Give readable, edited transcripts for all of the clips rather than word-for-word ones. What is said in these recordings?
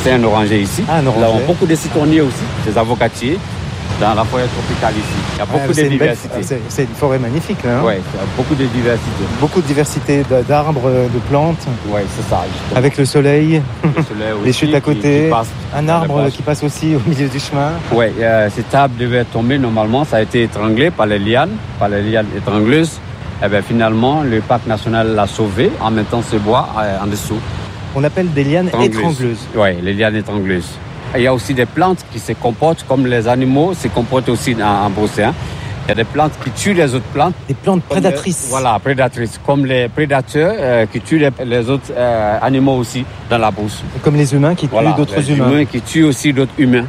c'est un oranger ici. Ah, un oranger. Nous avons beaucoup de citronniers aussi, des avocatiers. Dans la forêt tropicale ici. Il y a beaucoup de diversité. C'est une forêt magnifique, là. Oui, beaucoup de diversité. Beaucoup de diversité d'arbres, de plantes. Oui, c'est ça. Justement. Avec le soleil, aussi, les chutes à côté, un arbre qui passe aussi au milieu du chemin. Oui, cet arbre devait tomber normalement. Ça a été étranglé par les lianes étrangleuses. Et bien finalement, le parc national l'a sauvé en mettant ce bois en dessous. On appelle des lianes étrangleuses. Oui, les lianes étrangleuses. Il y a aussi des plantes qui se comportent comme les animaux se comportent aussi en brousse. Il y a des plantes qui tuent les autres plantes. Des plantes prédatrices. Voilà, prédatrices. Comme les prédateurs qui tuent les autres animaux aussi dans la brousse. Et comme les humains qui tuent d'autres humains. Les humains qui tuent aussi d'autres humains.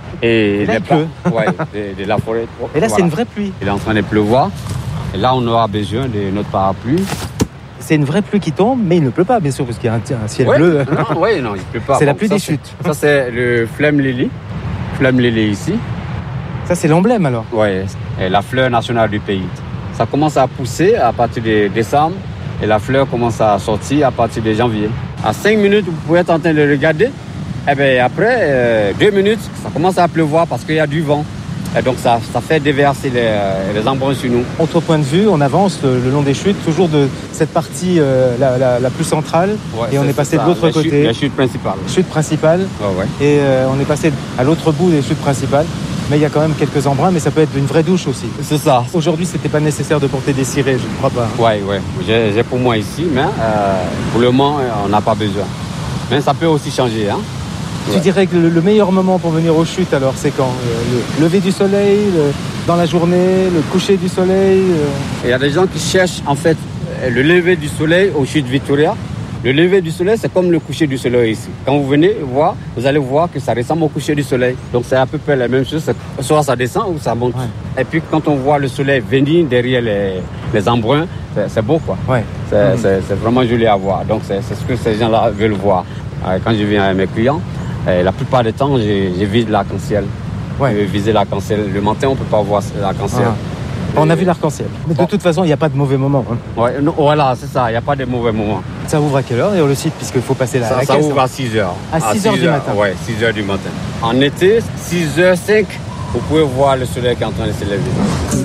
Et là, les plantes de la forêt. Et là, c'est une vraie pluie. Il est en train de pleuvoir. Et là, on aura besoin de notre parapluie. C'est une vraie pluie qui tombe, mais il ne pleut pas, bien sûr, parce qu'il y a un ciel bleu. Non, il ne pleut pas. C'est la pluie des chutes. Ça, c'est le flemme lily. Flemme lily ici. Ça, c'est l'emblème, alors. Oui, la fleur nationale du pays. Ça commence à pousser à partir de décembre et la fleur commence à sortir à partir de janvier. À 5 minutes, vous pouvez être en train de le regarder. Et bien après 2 minutes, ça commence à pleuvoir parce qu'il y a du vent. Et donc ça fait déverser les embruns sur nous. Autre point de vue, on avance le long des chutes, toujours de cette partie la plus centrale, et on est passé de l'autre côté. La chute principale. Chute principale, et on est passé à l'autre bout des chutes principales. Mais il y a quand même quelques embruns, mais ça peut être une vraie douche aussi. C'est ça. Aujourd'hui, c'était pas nécessaire de porter des cirés, je ne crois pas. Oui. J'ai pour moi ici, mais pour le moment, on n'a pas besoin. Mais ça peut aussi changer, hein. Tu dirais que le meilleur moment pour venir aux chutes, alors, c'est quand? Le lever du soleil, dans la journée, le coucher du soleil Il y a des gens qui cherchent, en fait, le lever du soleil aux chutes Victoria. Le lever du soleil, c'est comme le coucher du soleil ici. Quand vous venez voir, vous allez voir que ça ressemble au coucher du soleil. Donc, c'est à peu près la même chose. Soit ça descend ou ça monte. Ouais. Et puis, quand on voit le soleil venir derrière les embruns, c'est beau, quoi. Ouais. C'est vraiment joli à voir. Donc, c'est ce que ces gens-là veulent voir. Quand je viens avec mes clients, la plupart du temps, je vise l'arc-en-ciel. Ouais. Je vais viser l'arc-en-ciel. Le matin, on ne peut pas voir l'arc-en-ciel. On a vu l'arc-en-ciel. Mais de toute façon, il n'y a pas de mauvais moment. Hein. Ouais, voilà, c'est ça. Il n'y a pas de mauvais moment. Ça ouvre à quelle heure, le site, puisqu'il faut passer la caisse? Ça ouvre à 6 h. À 6 h du matin? Oui, 6 h du matin. En été, 6 h 05, vous pouvez voir le soleil qui est en train de se lever.